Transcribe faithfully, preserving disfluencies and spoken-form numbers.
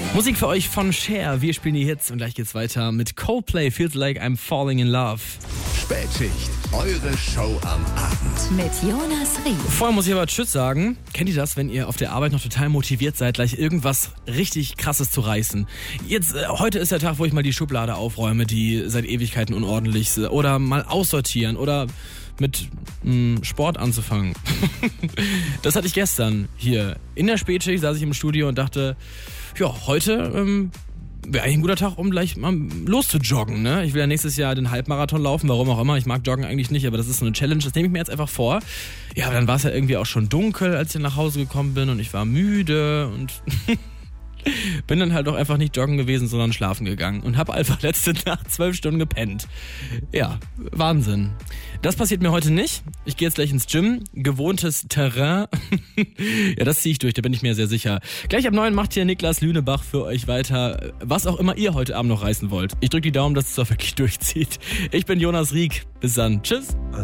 Musik für euch von Cher. Wir spielen die Hits und gleich geht's weiter mit Coldplay, Feels Like I'm Falling in Love. Spätschicht, eure Show am Abend. Mit Jonas Rief. Vorher muss ich aber Tschüss sagen. Kennt ihr das, wenn ihr auf der Arbeit noch total motiviert seid, gleich irgendwas richtig Krasses zu reißen? Jetzt, äh, heute ist der Tag, wo ich mal die Schublade aufräume, die seit Ewigkeiten unordentlich ist. Oder mal aussortieren oder mit mh, Sport anzufangen. Das hatte ich gestern hier. In der Spätschicht saß ich im Studio und dachte, ja, heute ähm, wäre eigentlich ein guter Tag, um gleich mal loszujoggen, ne? Ich will ja nächstes Jahr den Halbmarathon laufen, warum auch immer. Ich mag Joggen eigentlich nicht, aber das ist so eine Challenge, das nehme ich mir jetzt einfach vor. Ja, aber dann war es ja irgendwie auch schon dunkel, als ich nach Hause gekommen bin und ich war müde und bin dann halt auch einfach nicht joggen gewesen, sondern schlafen gegangen und habe einfach letzte Nacht zwölf Stunden gepennt. Ja, Wahnsinn. Das passiert mir heute nicht. Ich gehe jetzt gleich ins Gym. Gewohntes Terrain. Ja, das ziehe ich durch, da bin ich mir sehr sicher. Gleich ab neun macht hier Niklas Lünebach für euch weiter, was auch immer ihr heute Abend noch reißen wollt. Ich drücke die Daumen, dass es auch wirklich durchzieht. Ich bin Jonas Rieck. Bis dann. Tschüss.